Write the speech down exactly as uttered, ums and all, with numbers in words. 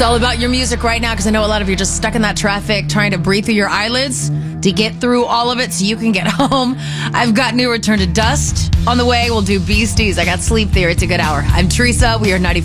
It's all about your music right now because I know a lot of you are just stuck in that traffic trying to breathe through your eyelids to get through all of it so you can get home. I've got new Return to Dust on the way. We'll do Beasties. I got Sleep Theory. It's a good hour. I'm Teresa. We are ninety.